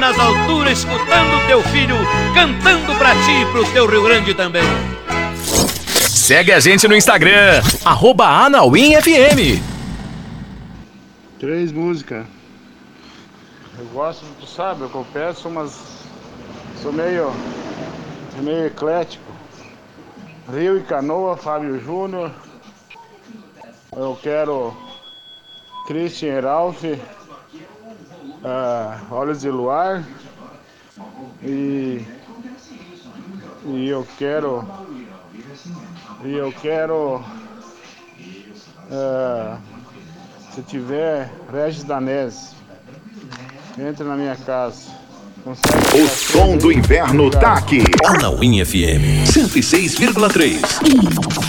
nas alturas, escutando teu filho, cantando pra ti e pro teu Rio Grande também. Segue a gente no Instagram, @anauimfm. 3 músicas. Eu gosto, tu sabe, eu peço, mas sou meio eclético. Rio e Canoa, Fábio Júnior. Eu quero Christian Ralph, Olhos de Luar. E eu quero se tiver Regis Danese, entra na minha casa. O som do inverno tá aqui. Anauim FM 106,3.